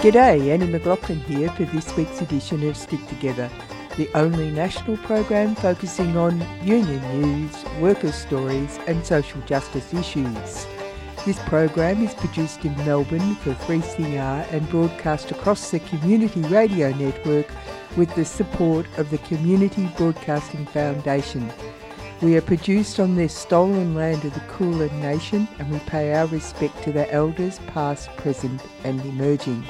G'day, Annie McLaughlin here for this week's edition of Stick Together, the only national program focusing on union news, worker stories and social justice issues. This program is produced in Melbourne for 3CR and broadcast across the Community Radio Network with the support of the Community Broadcasting Foundation. We are produced on the stolen land of the Kulin Nation and we pay our respect to the elders past, present and emerging.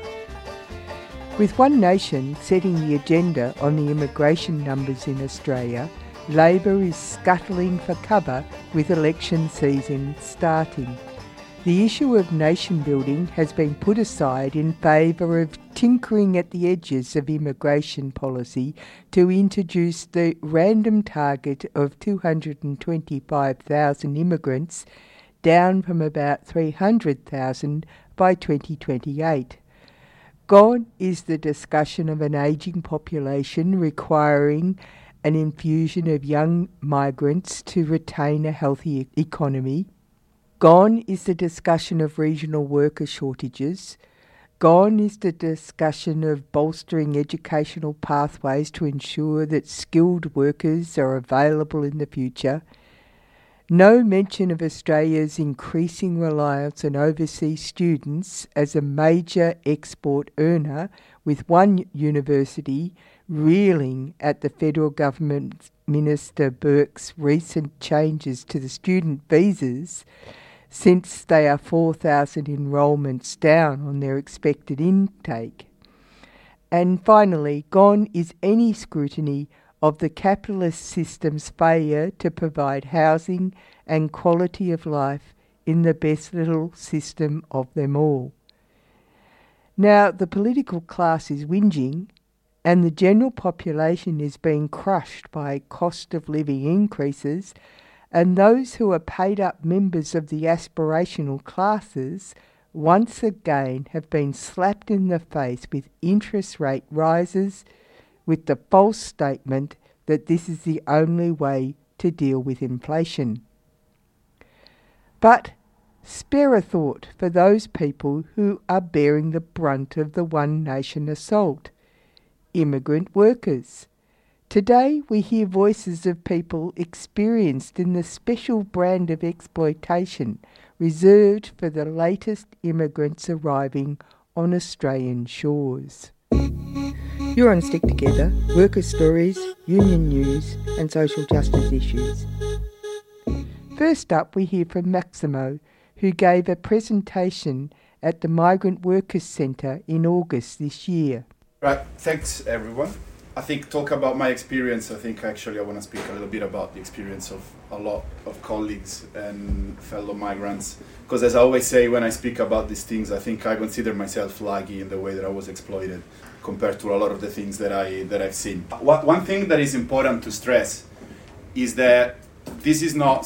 With One Nation setting the agenda on the immigration numbers in Australia, Labor is scuttling for cover with election season starting. The issue of nation building has been put aside in favour of tinkering at the edges of immigration policy to introduce the random target of 225,000 immigrants, down from about 300,000 by 2028. Gone is the discussion of an ageing population requiring an infusion of young migrants to retain a healthy economy. Gone is the discussion of regional worker shortages. Gone is the discussion of bolstering educational pathways to ensure that skilled workers are available in the future. No mention of Australia's increasing reliance on overseas students as a major export earner, with one university reeling at the federal government Minister Burke's recent changes to the student visas, since they are 4,000 enrolments down on their expected intake. And finally, gone is any scrutiny of the capitalist system's failure to provide housing and quality of life in the best little system of them all. Now, the political class is whinging and the general population is being crushed by cost of living increases, and those who are paid up members of the aspirational classes once again have been slapped in the face with interest rate rises, with the false statement that this is the only way to deal with inflation. But spare a thought for those people who are bearing the brunt of the One Nation assault: immigrant workers. Today we hear voices of people experienced in the special brand of exploitation reserved for the latest immigrants arriving on Australian shores. You're on Stick Together, worker stories, union news and social justice issues. First up, we hear from Maximo, who gave a presentation at the Migrant Workers Centre in August this year. Right, thanks everyone. I think talk about my experience, I want to speak a little bit about the experience of a lot of colleagues and fellow migrants. Because as I always say when I speak about these things, I think I consider myself lucky in the way that I was exploited compared to a lot of the things that I've seen. One thing that is important to stress is that this is not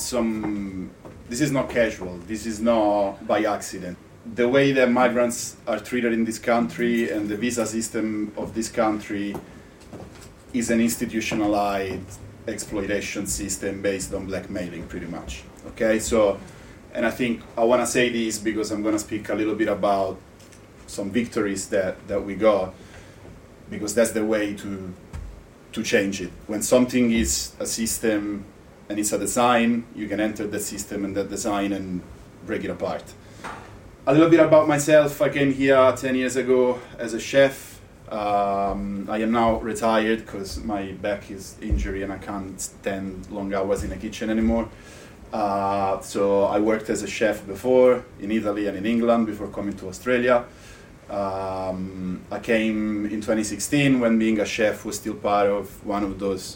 casual, this is not by accident. The way that migrants are treated in this country and the visa system of this country is an institutionalized exploitation system based on blackmailing, pretty much. Okay, so, and I think I want to say this because I'm going to speak a little bit about some victories that we got, because that's the way to change it. When something is a system and it's a design, you can enter the system and that design and break it apart. A little bit about myself. I came here 10 years ago as a chef. I am now retired because my back is injured and I can't stand long hours in the kitchen anymore. So I worked as a chef before in Italy and in England before coming to Australia. I came in 2016 when being a chef was still part of one of those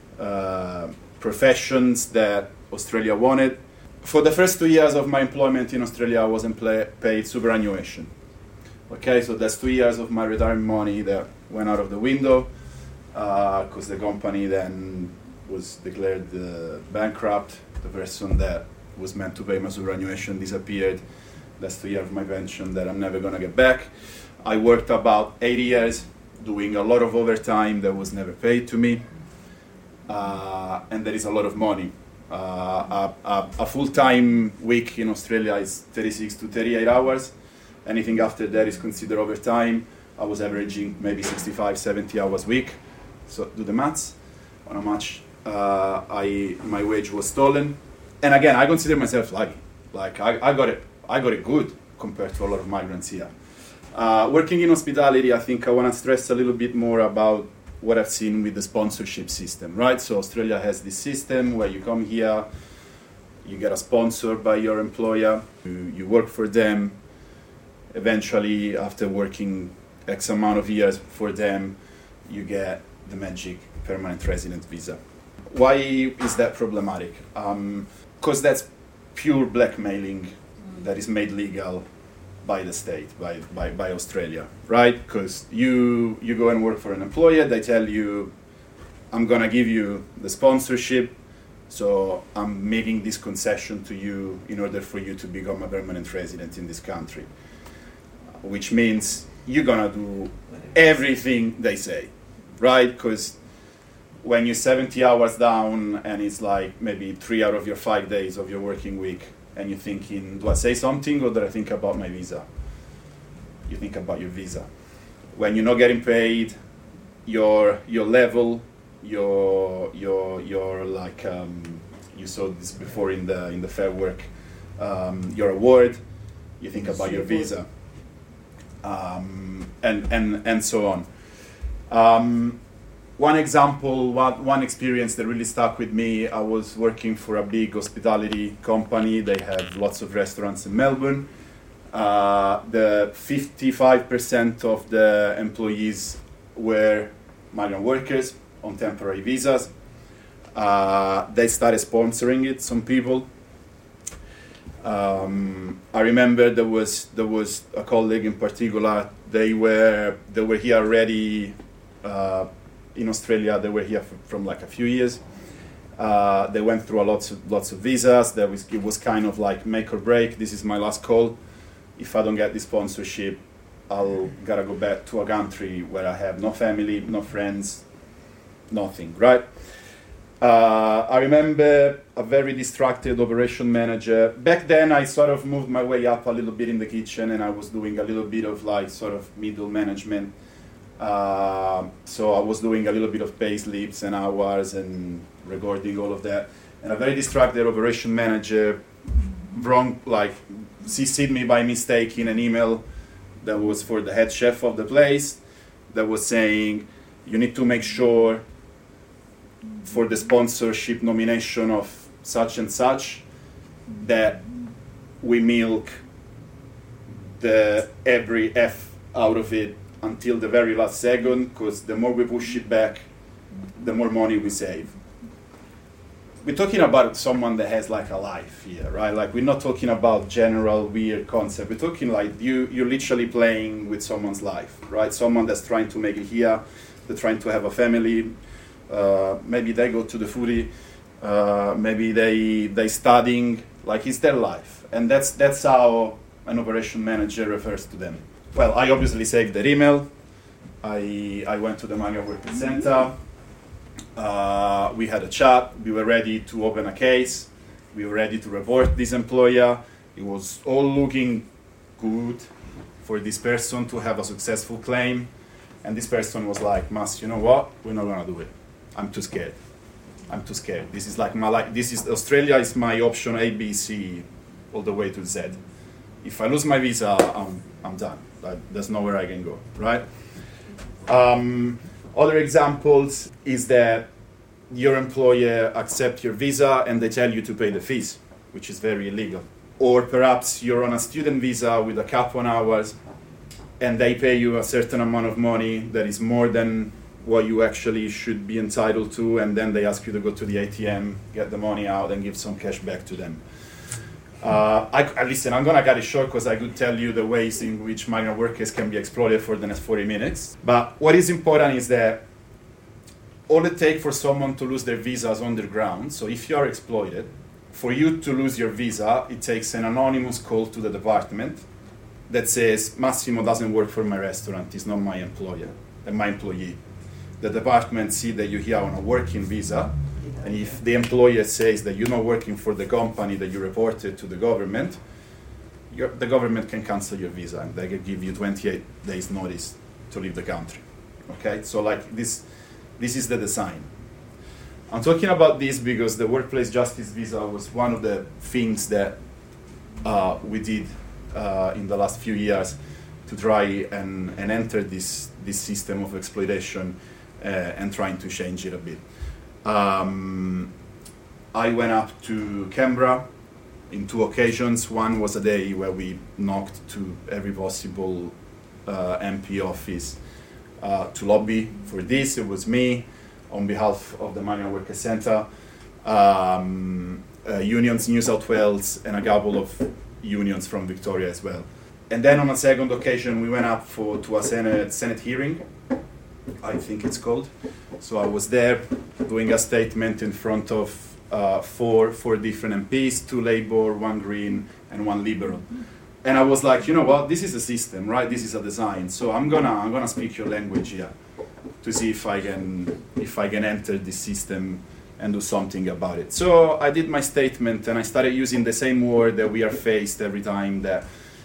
professions that Australia wanted. For the first 2 years of my employment in Australia, I wasn't paid superannuation. Okay, so that's 2 years of my retirement money that went out of the window because the company then was declared bankrupt. The person that was meant to pay my superannuation disappeared. That's 2 years of my pension that I'm never going to get back. I worked about 8 years doing a lot of overtime that was never paid to me. And there is a lot of money. A full-time week in Australia is 36 to 38 hours. Anything after that is considered overtime. I was averaging maybe 65, 70 hours a week. So do the maths on how much my wage was stolen. And again, I consider myself lucky. Like I got it good compared to a lot of migrants here. Working in hospitality, I think I want to stress a little bit more about what I've seen with the sponsorship system, right? So Australia has this system where you come here, you get a sponsor by your employer, you work for them. Eventually, after working X amount of years for them, you get the magic permanent resident visa. Why is that problematic? Because that's pure blackmailing that is made legal by the state, by Australia, right? Because you go and work for an employer, they tell you, I'm gonna give you the sponsorship, so I'm making this concession to you in order for you to become a permanent resident in this country. Which means you're gonna do everything they say, right? Because when you're 70 hours down and it's like maybe 3 out of your 5 days of your working week, and you're thinking, do I say something or do I think about my visa? You think about your visa. When you're not getting paid, your level, your like you saw this before in the Fair Work, your award, you think about your visa, and so on. One example, one experience that really stuck with me, I was working for a big hospitality company. They have lots of restaurants in Melbourne. The 55% of the employees were migrant workers on temporary visas. They started sponsoring it, some people. I remember there was a colleague in particular, they were here already, in Australia. They were here from like a few years. They went through lots of visas. It was kind of like make or break. This is my last call. If I don't get this sponsorship, I'll gotta go back to a country where I have no family, no friends, nothing, right? I remember a very distracted operation manager. Back then, I sort of moved my way up a little bit in the kitchen, and I was doing a little bit of like sort of middle management. So I was doing a little bit of pay slips and hours and recording all of that. And a very distracted operation manager CC'd me by mistake in an email that was for the head chef of the place that was saying, you need to make sure for the sponsorship nomination of such and such that we milk every F out of it until the very last second, because the more we push it back, the more money we save. We're talking about someone that has like a life here, right? Like we're not talking about general weird concept. We're talking like you're literally playing with someone's life, right? Someone that's trying to make it here, they're trying to have a family. Maybe they go to the footy. Maybe they studying. Like it's their life, and that's how an operation manager refers to them. Well, I obviously saved their email. I went to the Migrant Worker Center. We had a chat. We were ready to open a case. We were ready to report this employer. It was all looking good for this person to have a successful claim. And this person was like, Mas, you know what? We're not going to do it. I'm too scared. This is like my life. Australia is my option A, B, C, all the way to Z. If I lose my visa, I'm done. There's nowhere I can go, right? Other examples is that your employer accepts your visa and they tell you to pay the fees, which is very illegal. Or perhaps you're on a student visa with a cap on hours and they pay you a certain amount of money that is more than what you actually should be entitled to, and then they ask you to go to the ATM, get the money out, and give some cash back to them. Listen, I'm going to cut it short because I could tell you the ways in which migrant workers can be exploited for the next 40 minutes. But what is important is that all it takes for someone to lose their visa is on the ground. So if you are exploited, for you to lose your visa, it takes an anonymous call to the department that says, Massimo doesn't work for my restaurant, he's not my employer, my employee. The department see that you're here on a working visa, and if the employer says that you're not working for the company that you reported to the government, the government can cancel your visa and they can give you 28 days notice to leave the country. Okay, so like this is the design. I'm talking about this because the workplace justice visa was one of the things that we did in the last few years to try and enter this system of exploitation and trying to change it a bit. I went up to Canberra in 2 occasions. One was a day where we knocked to every possible MP office to lobby for this. It was me on behalf of the Migrant Workers Centre, unions New South Wales, and a couple of unions from Victoria as well. And then on a second occasion, we went up to a Senate hearing, I think it's called. So I was there doing a statement in front of four different MPs, 2 Labour, 1 Green, and 1 Liberal. And I was like, you know what, this is a system, right? This is a design. So I'm gonna speak your language here to see if I can enter this system and do something about it. So I did my statement and I started using the same word that we are faced every time that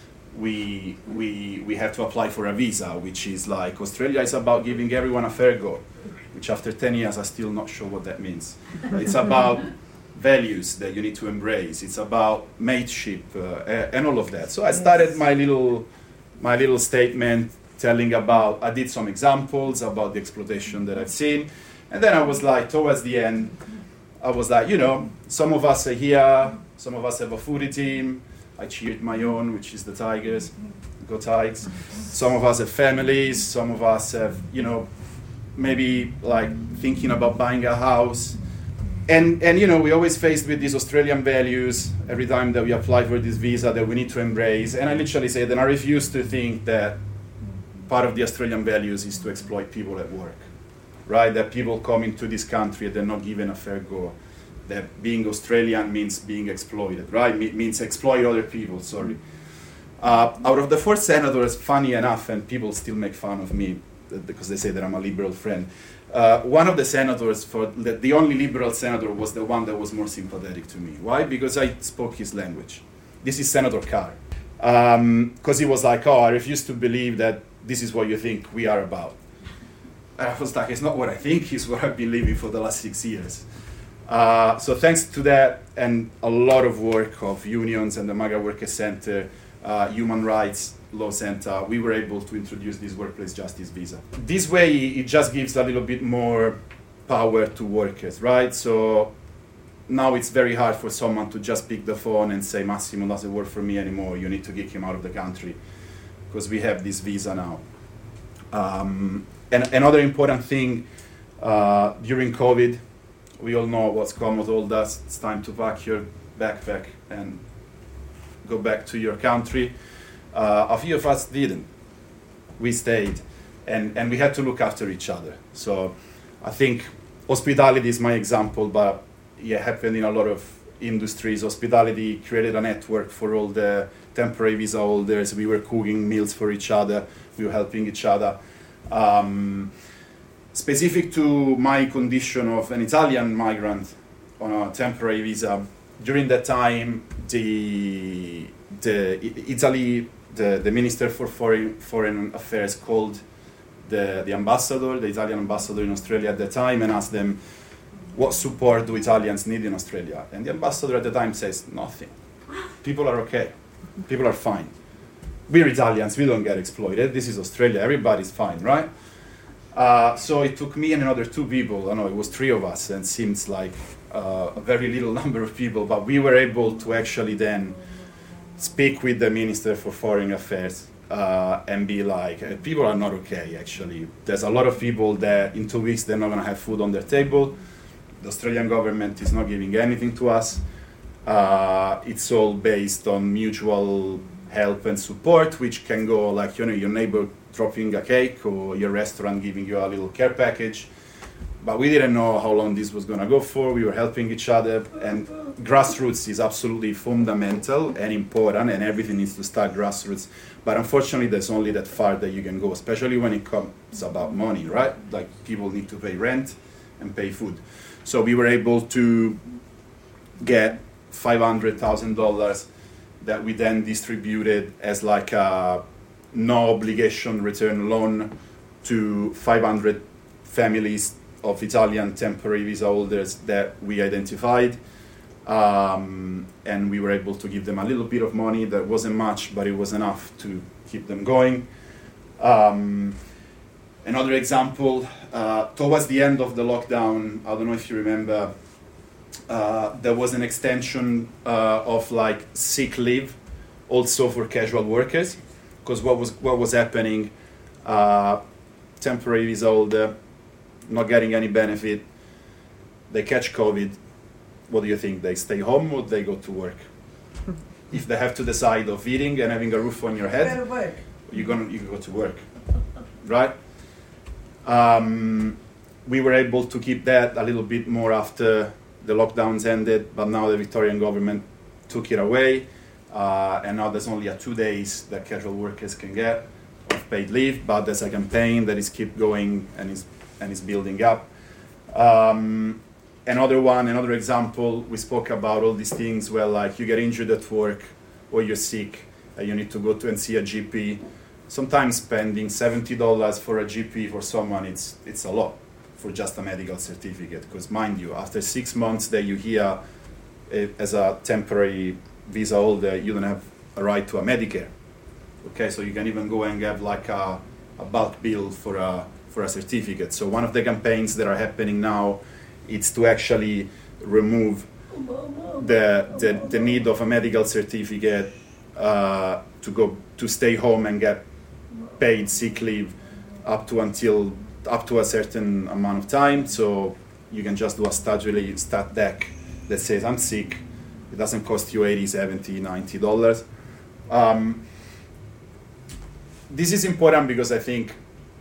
we have to apply for a visa, which is like Australia is about giving everyone a fair go, which after 10 years I'm still not sure what that means. It's about values that you need to embrace. It's about mateship and all of that. So I started my little statement telling about, I did some examples about the exploitation that I've seen. And then I was like, towards the end, I was like, you know, some of us are here, some of us have a footy team. I cheered my own, which is the Tigers, go Tigers. Some of us have families, some of us have, you know, maybe like thinking about buying a house. And you know, we always faced with these Australian values every time that we apply for this visa that we need to embrace. And I literally said, and I refuse to think that part of the Australian values is to exploit people at work, right? That people come into this country and they're not given a fair go. That being Australian means being exploited, right? Means exploit other people, sorry. Out of the 4 senators, funny enough, and people still make fun of me because they say that I'm a liberal friend. One of the senators, the only liberal senator, was the one that was more sympathetic to me. Why? Because I spoke his language. This is Senator Carr. Because he was like, oh, I refuse to believe that this is what you think we are about. And I was like, it's not what I think, it's what I've been living for the last 6 years. So thanks to that and a lot of work of unions and the Migrant Workers Centre, Human Rights Law Centre, we were able to introduce this workplace justice visa. This way, it just gives a little bit more power to workers, right? So now it's very hard for someone to just pick the phone and say, Massimo doesn't work for me anymore, you need to kick him out of the country, because we have this visa now. And another important thing, during COVID, we all know what Scott told us, it's time to pack your backpack and go back to your country. A few of us didn't. We stayed, and we had to look after each other. So I think hospitality is my example, but it happened in a lot of industries. Hospitality created a network for all the temporary visa holders. We were cooking meals for each other. We were helping each other. Specific to my condition of an Italian migrant on a temporary visa, during that time, the Minister for Foreign Affairs called the ambassador, the Italian ambassador in Australia at the time, and asked them, what support do Italians need in Australia? And the ambassador at the time says, nothing. People are okay. People are fine. We're Italians, we don't get exploited. This is Australia, everybody's fine, right? So it took me and another 2 people, I know it was 3 of us, and seems like a very little number of people, but we were able to actually then speak with the Minister for Foreign Affairs and be like, people are not okay, actually. There's a lot of people that in 2 weeks they're not going to have food on their table. The Australian government is not giving anything to us. It's all based on mutual help and support, which can go like, you know, your neighbor dropping a cake or your restaurant giving you a little care package. But we didn't know how long this was going to go for. We were helping each other, and grassroots is absolutely fundamental and important, and everything needs to start grassroots. But unfortunately, there's only that far that you can go, especially when it comes about money, right? Like people need to pay rent and pay food. So we were able to get $500,000 that we then distributed as like a no obligation return loan to 500 families of Italian temporary visa holders that we identified. And we were able to give them a little bit of money. That wasn't much, but it was enough to keep them going. Another example, towards the end of the lockdown, I don't know if you remember, there was an extension of like sick leave also for casual workers, because what was happening, temporary visa holder, not getting any benefit, they catch COVID. What do you think? They stay home or they go to work? If they have to decide of eating and having a roof on your head, you go to work, right? We were able to keep that a little bit more after the lockdowns ended, but now the Victorian government took it away, and now there's only 2 days that casual workers can get of paid leave, but there's a campaign that is keep going and is building up. Another example, we spoke about all these things where like you get injured at work or you're sick and you need to go to and see a GP. Sometimes spending $70 for a GP for someone, it's a lot for just a medical certificate. Because mind you, after 6 months that you here as a temporary visa holder, you don't have a right to a Medicare. Okay, so you can even go and have like a bulk bill for a certificate. So one of the campaigns that are happening now, it's to actually remove the need of a medical certificate to stay home and get paid sick leave up to a certain amount of time. So you can just do a stat deck that says I'm sick. It doesn't cost you $80, $70, $90. This is important because I think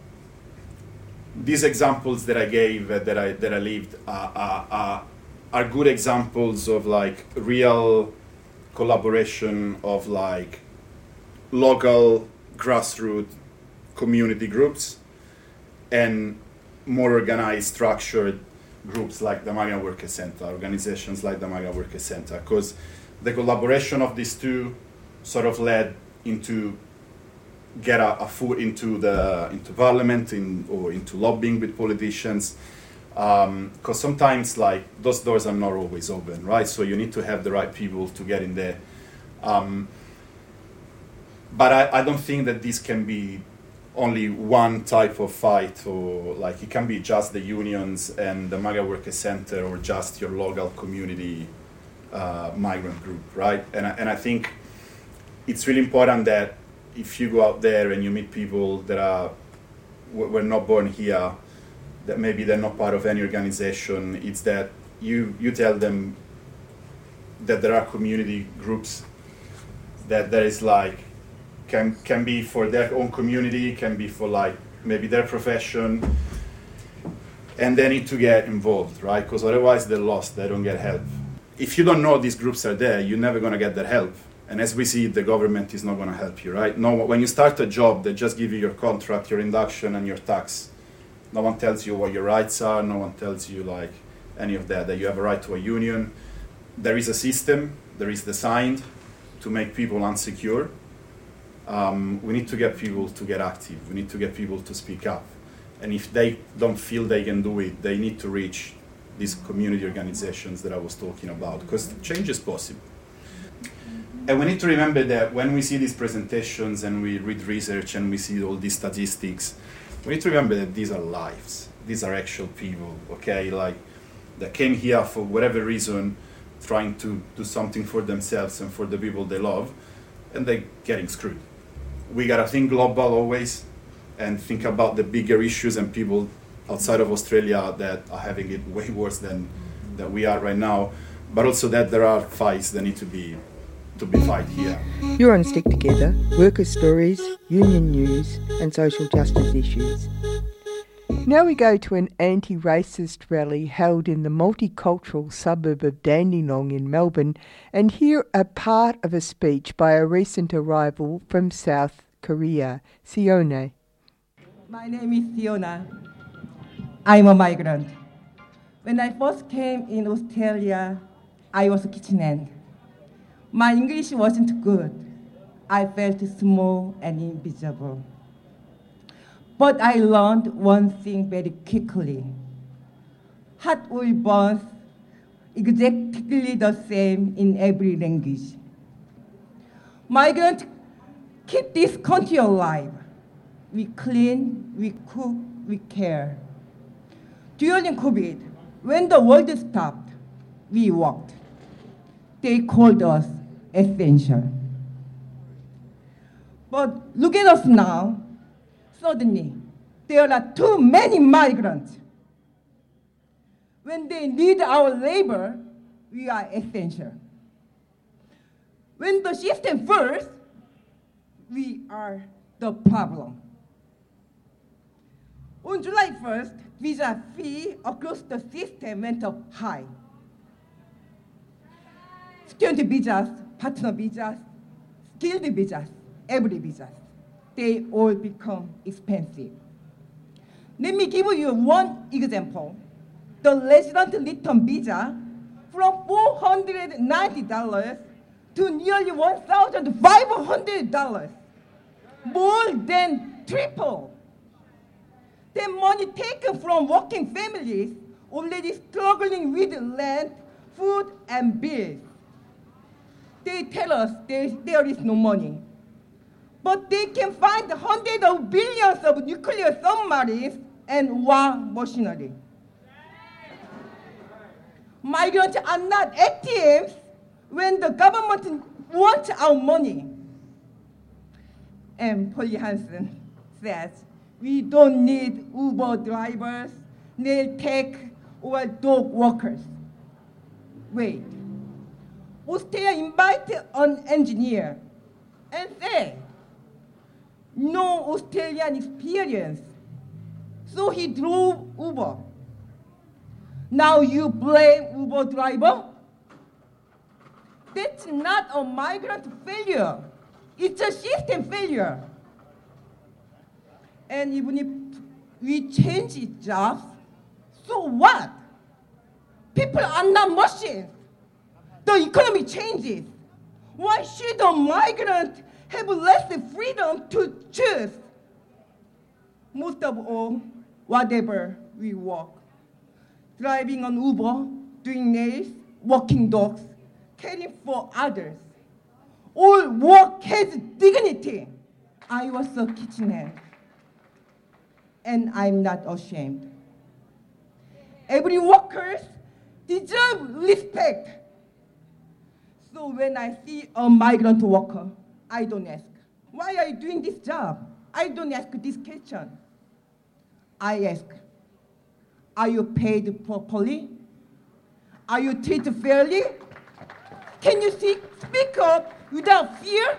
these examples that I gave, that I lived, are good examples of like real collaboration of like local grassroots community groups and more organized, structured groups like the Migrant Workers Center, organizations like the Migrant Workers Center, because the collaboration of these two sort of led into get a foot into parliament or into lobbying with politicians, because sometimes like those doors are not always open, right? So you need to have the right people to get in there. But I don't think that this can be only one type of fight, or like it can be just the unions and the Migrant Workers Center or just your local community migrant group, right? And I think it's really important that if you go out there and you meet people that were not born here, that maybe they're not part of any organization, it's that you tell them that there are community groups that there is like can be for their own community, can be for like maybe their profession, and they need to get involved, right? Because otherwise they're lost, they don't get help. If you don't know these groups are there, you're never going to get that help. And as we see, the government is not going to help you, right? No, when you start a job, they just give you your contract, your induction, and your tax. No one tells you what your rights are. No one tells you like any of that you have a right to a union. There is a system that is designed to make people unsecure. We need to get people to get active. We need to get people to speak up. And if they don't feel they can do it, they need to reach these community organizations that I was talking about, because change is possible. And we need to remember that when we see these presentations and we read research and we see all these statistics, we need to remember that these are lives. These are actual people, okay? Like, that came here for whatever reason, trying to do something for themselves and for the people they love, and they're getting screwed. We gotta think global always and think about the bigger issues and people outside of Australia that are having it way worse than we are right now, but also that there are fights that need to be fight here. You're on Stick Together, worker stories, union news and social justice issues. Now we go to an anti-racist rally held in the multicultural suburb of Dandenong in Melbourne and hear a part of a speech by a recent arrival from South Korea, Sione. My name is Fiona. I'm a migrant. When I first came in Australia, I was a kitchen hand. My English wasn't good. I felt small and invisible. But I learned one thing very quickly. Hot oil burns exactly the same in every language. Migrants keep this country alive. We clean, we cook, we care. During COVID, when the world stopped, we worked. They called us essential. But look at us now. Suddenly, there are too many migrants. When they need our labor, we are essential. When the system first, we are the problem. On July 1st, visa fee across the system went up high. Student visas, partner visas, skilled visas, every visas, they all become expensive. Let me give you one example. The resident return visa from $490 to nearly $1,500, more than triple. The money taken from working families already struggling with rent, food, and bills. They tell us there is no money. But they can find hundreds of billions of nuclear submarines and war machinery. Migrants are not ATMs when the government wants our money. And Polly Hansen says, we don't need Uber drivers, nail tech, or dog walkers. Wait, Australia invited an engineer and said, no Australian experience, so he drove Uber. Now you blame Uber driver? That's not a migrant failure. It's a system failure. And even if we change jobs, so what? People are not machines. The economy changes. Why should a migrant have less freedom to choose? Most of all, whatever we work, driving on Uber, doing nails, walking dogs, caring for others, all work has dignity. I was a kitchenhand, and I'm not ashamed. Every worker deserves respect. So when I see a migrant worker, I don't ask, why are you doing this job? I don't ask this question. I ask, are you paid properly? Are you treated fairly? Can you speak up without fear?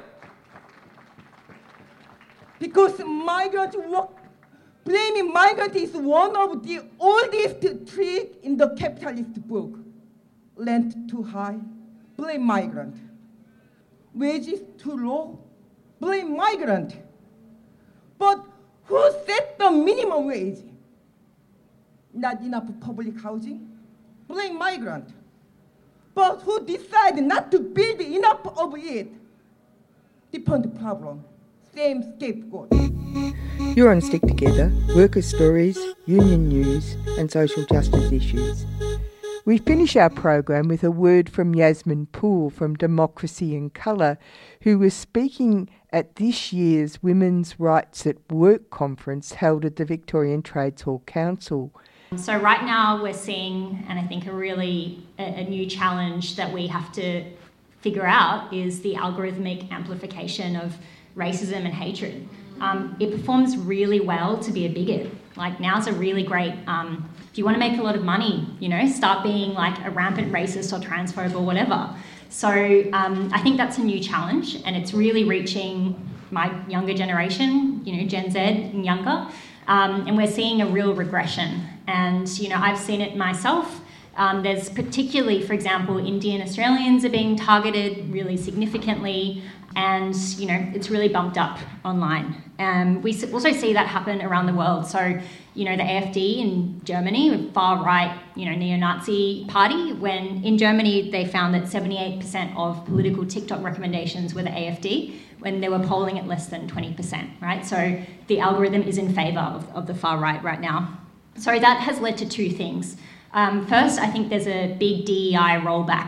Because migrant work, blaming migrant is one of the oldest tricks in the capitalist book. Rent too high, blame migrant. Wages too low, blame migrant. But who set the minimum wage? Not enough public housing, blame migrant. But who decided not to build enough of it? Different problem, same scapegoat. You're on Stick Together, workers' stories, union news and social justice issues. We finish our program with a word from Yasmin Poole from Democracy in Colour, who was speaking at this year's Women's Rights at Work conference held at the Victorian Trades Hall Council. So right now we're seeing, and I think a new challenge that we have to figure out is the algorithmic amplification of racism and hatred. It performs really well to be a bigot. Like now's a really great, if you want to make a lot of money, start being like a rampant racist or transphobe or whatever. So I think that's a new challenge, and it's really reaching my younger generation, Gen Z and younger, and we're seeing a real regression. And, I've seen it myself. There's particularly, for example, Indian Australians are being targeted really significantly. And, you know, it's really bumped up online. We also see that happen around the world. So, you know, the AfD in Germany, far-right, you know, neo-Nazi party, when in Germany they found that 78% of political TikTok recommendations were the AfD, when they were polling at less than 20%, right? So the algorithm is in favour of the far-right right now. So that has led to two things. First, I think there's a big DEI rollback.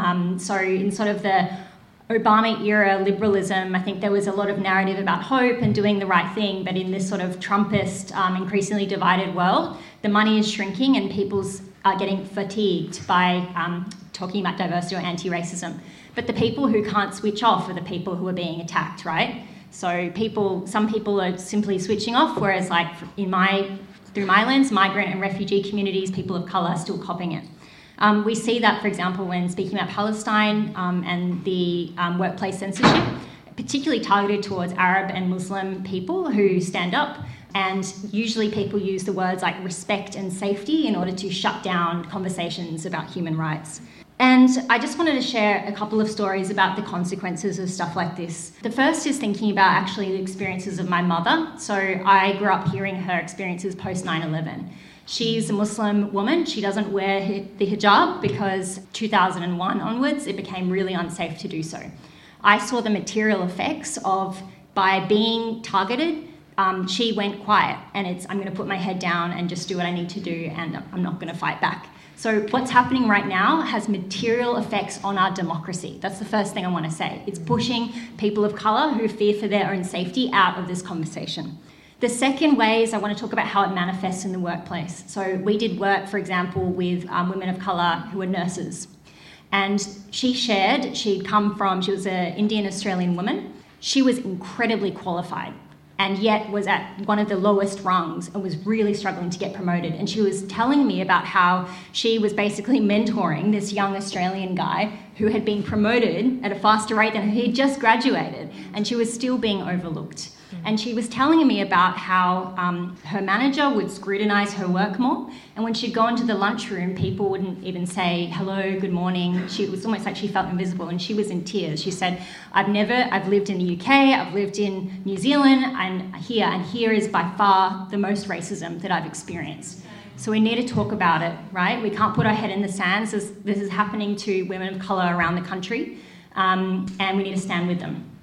So in sort of the Obama-era liberalism, I think there was a lot of narrative about hope and doing the right thing, but in this sort of Trumpist, increasingly divided world, the money is shrinking and people are getting fatigued by talking about diversity or anti-racism. But the people who can't switch off are the people who are being attacked, right? So some people are simply switching off, whereas like through my lens, migrant and refugee communities, people of colour are still copying it. We see that, for example, when speaking about Palestine and the workplace censorship, particularly targeted towards Arab and Muslim people who stand up. And usually people use the words like respect and safety in order to shut down conversations about human rights. And I just wanted to share a couple of stories about the consequences of stuff like this. The first is thinking about actually the experiences of my mother. So I grew up hearing her experiences post 9/11. She's a Muslim woman. She doesn't wear the hijab because 2001 onwards, it became really unsafe to do so. I saw the material effects of, by being targeted, she went quiet and I'm going to put my head down and just do what I need to do and I'm not going to fight back. So what's happening right now has material effects on our democracy. That's the first thing I want to say. It's pushing people of colour who fear for their own safety out of this conversation. The second way is I want to talk about how it manifests in the workplace. So we did work, for example, with women of colour who were nurses. And she shared, she was an Indian Australian woman. She was incredibly qualified and yet was at one of the lowest rungs and was really struggling to get promoted. And she was telling me about how she was basically mentoring this young Australian guy who had been promoted at a faster rate than her. He had just graduated and she was still being overlooked. And she was telling me about how her manager would scrutinise her work more. And when she'd go into the lunchroom, people wouldn't even say, hello, good morning. It was almost like she felt invisible and she was in tears. She said, I've lived in the UK, I've lived in New Zealand and here is by far the most racism that I've experienced. So we need to talk about it, right? We can't put our head in the sand. This is happening to women of colour around the country and we need to stand with them.